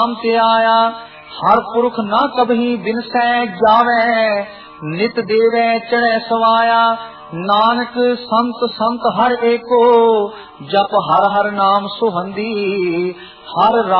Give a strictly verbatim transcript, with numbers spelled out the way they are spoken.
नाम ते आया, हर पुरख न कभी बिनसै जावै, नित देवै चढ़ै सवाया। नानक संत संत हर एको, जप हर हर नाम सुहंदी, हर